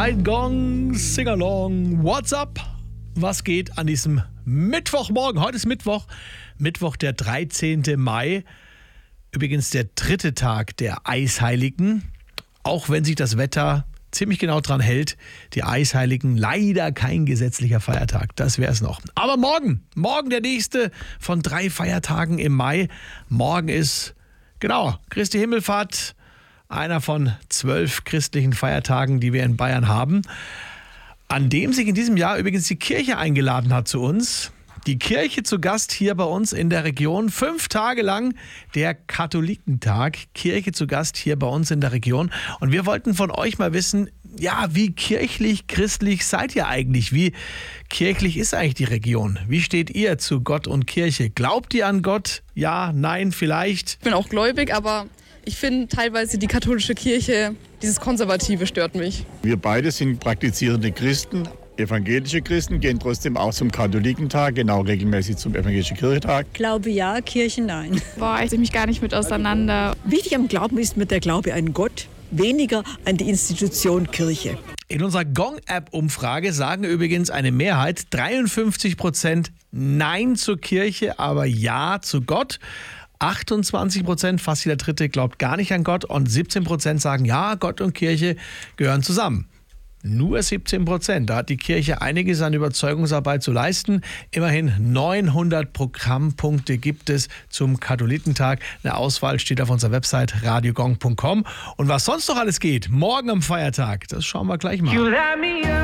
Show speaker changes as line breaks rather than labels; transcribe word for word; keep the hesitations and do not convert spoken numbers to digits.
Ein Gong, Sing-Along, What's up? Was geht an diesem Mittwochmorgen? Heute ist Mittwoch, Mittwoch der dreizehnten Mai. Übrigens der dritte Tag der Eisheiligen. Auch wenn sich das Wetter ziemlich genau dran hält. Die Eisheiligen, leider kein gesetzlicher Feiertag. Das wäre es noch. Aber morgen, morgen der nächste von drei Feiertagen im Mai. Morgen ist, genau, Christi Himmelfahrt. Einer von zwölf christlichen Feiertagen, die wir in Bayern haben. An dem sich in diesem Jahr übrigens die Kirche eingeladen hat zu uns. Die Kirche zu Gast hier bei uns in der Region. Fünf Tage lang der Katholikentag. Kirche zu Gast hier bei uns in der Region. Und wir wollten von euch mal wissen, ja, wie kirchlich, christlich seid ihr eigentlich? Wie kirchlich ist eigentlich die Region? Wie steht ihr zu Gott und Kirche? Glaubt ihr an Gott? Ja, nein, vielleicht?
Ich bin auch gläubig, aber ich finde teilweise die katholische Kirche, dieses Konservative stört mich.
Wir beide sind praktizierende Christen. Evangelische Christen gehen trotzdem auch zum Katholikentag, genau regelmäßig zum Evangelischen Kirchentag.
Glaube ja, Kirche nein.
Boah, ich setze mich gar nicht mit auseinander.
Wichtig am Glauben ist mir der Glaube an Gott, weniger an die Institution Kirche.
In unserer Gong-App-Umfrage sagen übrigens eine Mehrheit, dreiundfünfzig Prozent Nein zur Kirche, aber Ja zu Gott. achtundzwanzig Prozent, fast jeder Dritte, glaubt gar nicht an Gott und siebzehn Prozent sagen, ja, Gott und Kirche gehören zusammen. Nur siebzehn Prozent. Da hat die Kirche einiges an Überzeugungsarbeit zu leisten. Immerhin neunhundert Programmpunkte gibt es zum Katholikentag. Eine Auswahl steht auf unserer Website radiogong punkt com. Und was sonst noch alles geht, morgen am Feiertag, das schauen wir gleich mal.